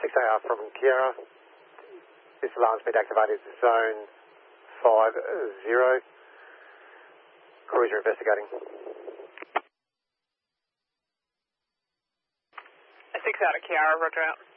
6AR from Kiara. This alarm's been activated zone 50. Cruiser investigating. 6 out of Kiara, roger out.